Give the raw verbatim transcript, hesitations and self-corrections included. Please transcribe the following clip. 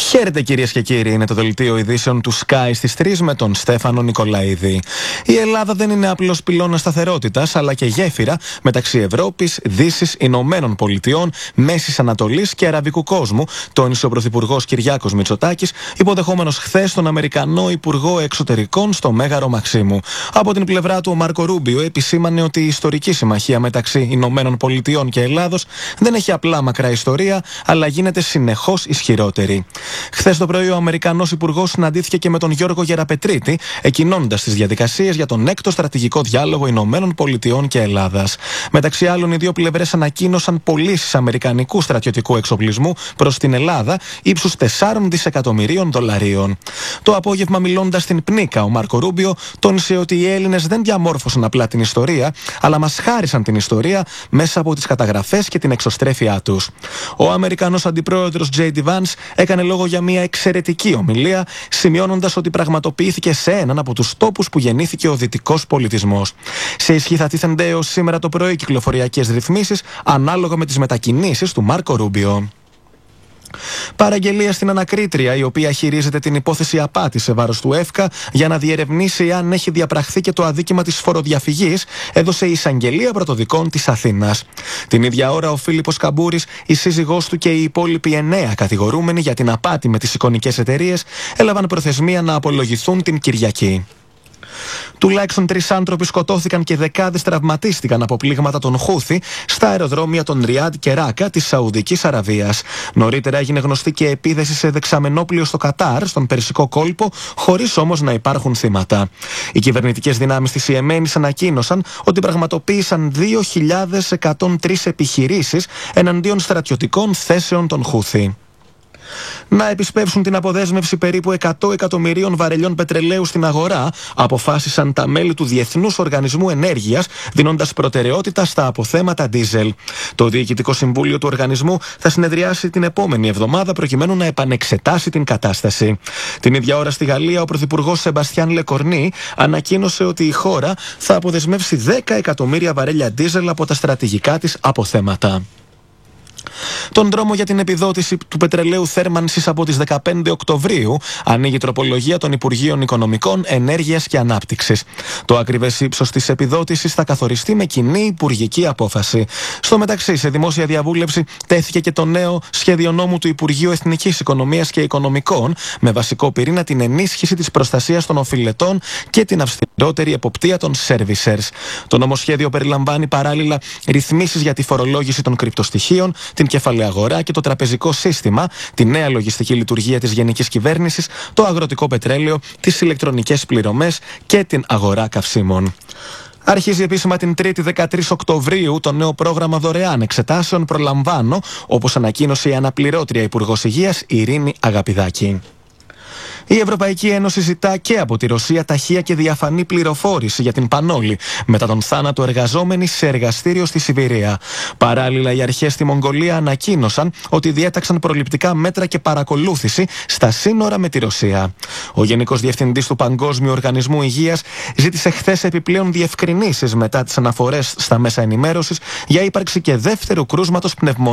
Χαίρετε κυρίες και κύριοι, είναι το δελτίο ειδήσεων του Sky στις τρεις με τον Στέφανο Νικολαίδη. Η Ελλάδα δεν είναι απλώς πυλώνας σταθερότητας, αλλά και γέφυρα μεταξύ Ευρώπης, Δύσης, Ηνωμένων Πολιτειών, Μέσης Ανατολής και Αραβικού κόσμου, τόνισε ο Πρωθυπουργός Κυριάκος Μητσοτάκης, υποδεχόμενος χθες τον Αμερικανό Υπουργό Εξωτερικών στο Μέγαρο Μαξίμου. Από την πλευρά του, ο Μάρκο Ρούμπιο επισήμανε ότι η ιστορική συμμαχία μεταξύ Ηνωμένων Πολιτειών και Ελλάδος δεν έχει απλά μακρά ιστορία, αλλά γίνεται συνεχώς ισχυρότερη. Χθες το πρωί, ο Αμερικανός Υπουργός συναντήθηκε και με τον Γιώργο Γεραπετρίτη, εκκινώντας τις διαδικασίες για τον έκτο στρατηγικό διάλογο Ηνωμένων Πολιτειών και Ελλάδας. Μεταξύ άλλων, οι δύο πλευρές ανακοίνωσαν πωλήσεις αμερικανικού στρατιωτικού εξοπλισμού προς την Ελλάδα ύψους τεσσάρων δισεκατομμυρίων δολαρίων. Το απόγευμα, μιλώντας στην Πνίκα, ο Μάρκο Ρούμπιο τόνισε ότι οι Έλληνες δεν διαμόρφωσαν απλά την ιστορία, αλλά μας χάρισαν την ιστορία μέσα από τις καταγραφές και την εξωστρέφειά τους. Ο Αμερικανός Αντιπρόεδρος Τζέι Ντι Βάνς έκανε λόγο για μια εξαιρετική ομιλία, σημειώνοντας ότι πραγματοποιήθηκε σε έναν από τους τόπους που γεννήθηκε ο δυτικός πολιτισμός. Σε ισχύ θα τίθενται έως σήμερα το πρωί κυκλοφοριακές ρυθμίσεις ανάλογα με τις μετακινήσεις του Μάρκο Ρούμπιο. Παραγγελία στην ανακρίτρια, η οποία χειρίζεται την υπόθεση απάτης σε βάρος του ΕΦΚΑ για να διερευνήσει αν έχει διαπραχθεί και το αδίκημα της φοροδιαφυγής, έδωσε η Εισαγγελία Πρωτοδικών της Αθήνας. Την ίδια ώρα, ο Φίλιππος Καμπούρης, η σύζυγός του και οι υπόλοιποι εννέα κατηγορούμενοι για την απάτη με τις εικονικές εταιρείες έλαβαν προθεσμία να απολογηθούν την Κυριακή. Τουλάχιστον τρεις άνθρωποι σκοτώθηκαν και δεκάδες τραυματίστηκαν από πλήγματα των Χούθι στα αεροδρόμια των Ριάντ και Ράκα της Σαουδικής Αραβίας. Νωρίτερα έγινε γνωστή και επίθεση σε δεξαμενόπλιο στο Κατάρ, στον Περσικό κόλπο, χωρίς όμως να υπάρχουν θύματα. Οι κυβερνητικές δυνάμεις της Ιεμένης ανακοίνωσαν ότι πραγματοποίησαν δύο χιλιάδες εκατόν τρεις επιχειρήσεις εναντίον στρατιωτικών θέσεων των Χούθι. Να επισπεύσουν την αποδέσμευση περίπου εκατό εκατομμυρίων βαρελιών πετρελαίου στην αγορά, αποφάσισαν τα μέλη του Διεθνούς Οργανισμού Ενέργειας, δίνοντας προτεραιότητα στα αποθέματα ντίζελ. Το Διοικητικό Συμβούλιο του οργανισμού θα συνεδριάσει την επόμενη εβδομάδα προκειμένου να επανεξετάσει την κατάσταση. Την ίδια ώρα στη Γαλλία, ο Πρωθυπουργός Σεμπαστιάν Λεκορνί ανακοίνωσε ότι η χώρα θα αποδεσμεύσει δέκα εκατομμύρια βαρέλια ντίζελ από τα στρατηγικά της αποθέματα. Τον δρόμο για την επιδότηση του πετρελαίου θέρμανσης από τις δεκαπέντε Οκτωβρίου ανοίγει τροπολογία των Υπουργείων Οικονομικών, Ενέργειας και Ανάπτυξης. Το ακριβές ύψος της επιδότησης θα καθοριστεί με κοινή υπουργική απόφαση. Στο μεταξύ, σε δημόσια διαβούλευση τέθηκε και το νέο σχέδιο νόμου του Υπουργείου Εθνικής Οικονομίας και Οικονομικών, με βασικό πυρήνα την ενίσχυση της προστασίας των οφειλετών και την αυστηρότερη εποπτεία των servicers. Το νομοσχέδιο περιλαμβάνει παράλληλα ρυθμίσεις για τη φορολόγηση των κρυπτοστοιχείων, την κεφαλαία αγορά και το τραπεζικό σύστημα, τη νέα λογιστική λειτουργία της γενικής κυβέρνησης, το αγροτικό πετρέλαιο, τις ηλεκτρονικές πληρωμές και την αγορά καυσίμων. Αρχίζει επίσημα την Τρίτη δεκατρείς Οκτωβρίου το νέο πρόγραμμα δωρεάν εξετάσεων Προλαμβάνω, όπως ανακοίνωσε η αναπληρώτρια Υπουργός Υγείας Ειρήνη Αγαπηδάκη. Η Ευρωπαϊκή Ένωση ζητά και από τη Ρωσία ταχεία και διαφανή πληροφόρηση για την Πανόλη μετά τον θάνατο εργαζόμενης σε εργαστήριο στη Σιβηρία. Παράλληλα, οι αρχές στη Μογγολία ανακοίνωσαν ότι διέταξαν προληπτικά μέτρα και παρακολούθηση στα σύνορα με τη Ρωσία. Ο Γενικός Διευθυντής του Παγκόσμιου Οργανισμού Υγείας ζήτησε χθες επιπλέον διευκρινήσεις μετά τις αναφορές στα μέσα ενημέρωσης για ύπαρξη και δεύτερου κρούσματος πνευμονίας